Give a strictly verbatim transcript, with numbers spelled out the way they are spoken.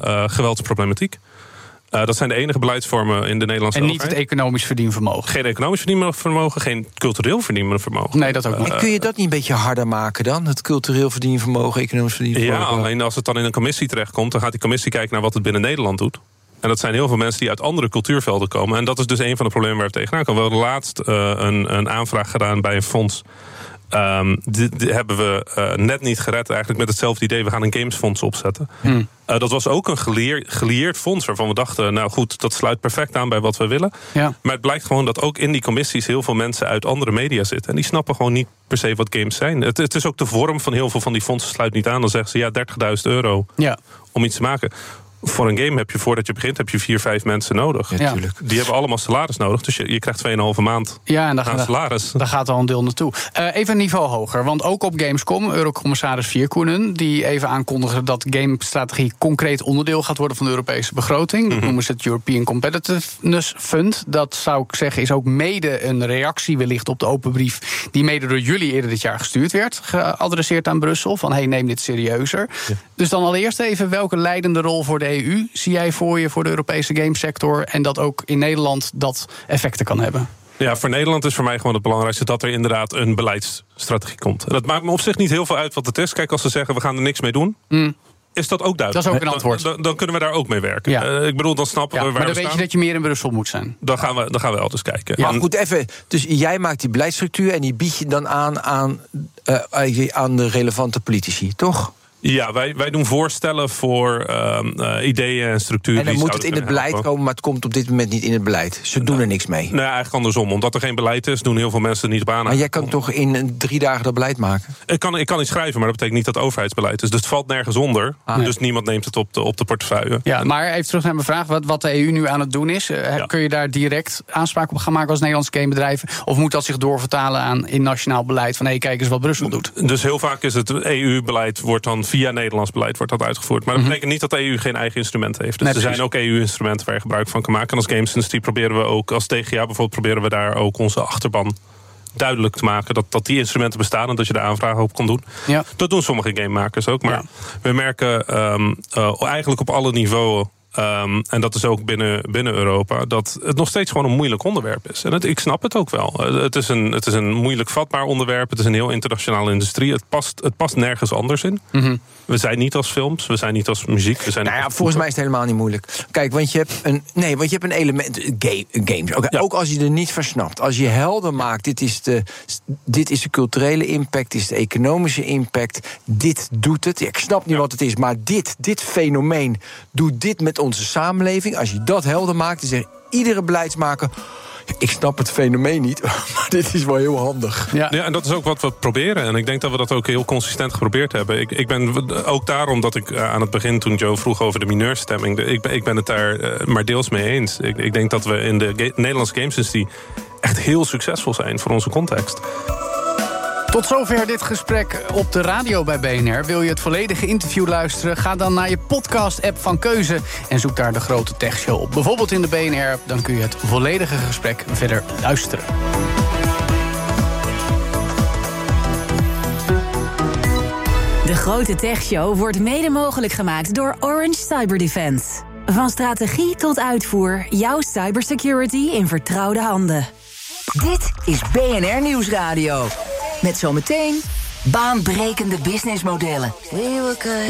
uh, geweldsproblematiek. Uh, dat zijn de enige beleidsvormen in de Nederlandse En niet overheid. het economisch verdienvermogen. Geen economisch verdienvermogen, geen cultureel verdienvermogen. Nee, dat ook niet. En kun je dat niet een beetje harder maken dan? Het cultureel verdienvermogen, economisch verdienvermogen? Ja, alleen als het dan in een commissie terechtkomt, dan gaat die commissie kijken naar wat het binnen Nederland doet. En dat zijn heel veel mensen die uit andere cultuurvelden komen. En dat is dus een van de problemen waar we tegenaan komen. We hebben laatst uh, een, een aanvraag gedaan bij een fonds. Um, die, die hebben we uh, net niet gered, eigenlijk met hetzelfde idee. We gaan een gamesfonds opzetten. Hmm. Uh, dat was ook een geleer, gelieerd fonds waarvan we dachten, nou goed, dat sluit perfect aan bij wat we willen. Ja. Maar het blijkt gewoon dat ook in die commissies heel veel mensen uit andere media zitten. En die snappen gewoon niet per se wat games zijn. Het, het is ook de vorm van heel veel van die fondsen sluit niet aan. Dan zeggen ze ja, dertigduizend euro ja. om iets te maken. Voor een game heb je, voordat je begint, heb je vier, vijf mensen nodig. Ja, ja. Die hebben allemaal salaris nodig. Dus je, je krijgt tweeënhalve maand ja, en daar, aan salaris. Daar gaat al een deel naartoe. Uh, even een niveau hoger. Want ook op Gamescom, Eurocommissaris Virkkunen, die even aankondigde dat gamestrategie concreet onderdeel gaat worden van de Europese begroting. Dat mm-hmm. noemen ze het European Competitiveness Fund. Dat zou ik zeggen is ook mede een reactie wellicht op de open brief die mede door jullie eerder dit jaar gestuurd werd. Geadresseerd aan Brussel. Van hey, neem dit serieuzer. Ja. Dus dan allereerst even, welke leidende rol voor de E U zie jij voor je voor de Europese gamesector en dat ook in Nederland dat effecten kan hebben? Ja, voor Nederland is voor mij gewoon het belangrijkste dat er inderdaad een beleidsstrategie komt. Dat maakt me op zich niet heel veel uit wat het is. Kijk, als ze zeggen we gaan er niks mee doen, mm. is dat ook duidelijk. Dat is ook een antwoord. Dan, dan, dan kunnen we daar ook mee werken. Ja. Uh, ik bedoel, dan snappen ja, we waar maar dan we weet staan. je dat je meer in Brussel moet zijn. Dan gaan we, dan gaan we altijd kijken. Ja, en, goed, even. Dus jij maakt die beleidsstructuur en die bied je dan aan aan, uh, aan de relevante politici, toch? Ja, wij, wij doen voorstellen voor uh, uh, ideeën en structuren. En dan moet het in het beleid helpen. komen, maar het komt op dit moment niet in het beleid. Ze doen er niks mee. Nee, eigenlijk andersom. Omdat er geen beleid is, doen heel veel mensen er niet op aan. Maar jij kan toch in drie dagen dat beleid maken? Ik kan, ik kan iets schrijven, maar dat betekent niet dat het overheidsbeleid is. Dus het valt nergens onder. Ah, dus nee. niemand neemt het op de, op de portefeuille. Ja, maar even terug naar mijn vraag. Wat, wat de E U nu aan het doen is. Uh, ja. Kun je daar direct aanspraak op gaan maken als Nederlandse gamebedrijven? Of moet dat zich doorvertalen aan in nationaal beleid? Van hé, hey, kijk eens wat Brussel doet. Dus heel vaak is het E U-beleid wordt dan via Nederlands beleid wordt dat uitgevoerd. Maar dat betekent niet dat de E U geen eigen instrument heeft. Dus nee, er zijn ook E U-instrumenten waar je gebruik van kan maken. En als gamesindustrie proberen we ook, als T G A bijvoorbeeld, proberen we daar ook onze achterban duidelijk te maken dat, dat die instrumenten bestaan en dat je de aanvragen op kan doen. Ja. Dat doen sommige gamemakers ook. Maar ja. we merken um, uh, eigenlijk op alle niveaus, Um, en dat is ook binnen, binnen Europa, dat het nog steeds gewoon een moeilijk onderwerp is. En het, ik snap het ook wel. Het is, een, het is een moeilijk vatbaar onderwerp. Het is een heel internationale industrie. Het past, het past nergens anders in. Mm-hmm. We zijn niet als films, we zijn niet als muziek. We zijn nou ja, volgens voeten. mij is het helemaal niet moeilijk. Kijk, want je hebt een, nee, want je hebt een element, game, games. Okay, ja. Ook als je er niet van snapt. Als je helder maakt, dit is, de, dit is de culturele impact, dit is de economische impact. Dit doet het. Ik snap niet ja. wat het is, maar dit, dit fenomeen doet dit met onze samenleving. Als je dat helder maakt, dan zegt iedere beleidsmaker, ik snap het fenomeen niet, maar dit is wel heel handig. Ja. ja, en dat is ook wat we proberen. En ik denk dat we dat ook heel consistent geprobeerd hebben. Ik, ik ben ook daarom dat ik aan het begin, toen Joe vroeg over de mineurstemming, ik ben, ik ben het daar uh, maar deels mee eens. Ik, ik denk dat we in de ga- Nederlandse gamesindustrie echt heel succesvol zijn voor onze context. Tot zover dit gesprek op de radio bij B N R. Wil je het volledige interview luisteren? Ga dan naar je podcast-app van keuze en zoek daar de Grote Tech Show op. Bijvoorbeeld in de B N R-app, dan kun je het volledige gesprek verder luisteren. De Grote Tech Show wordt mede mogelijk gemaakt door Orange Cyberdefense. Van strategie tot uitvoer, jouw cybersecurity in vertrouwde handen. Dit is B N R Nieuwsradio. Met zometeen baanbrekende businessmodellen.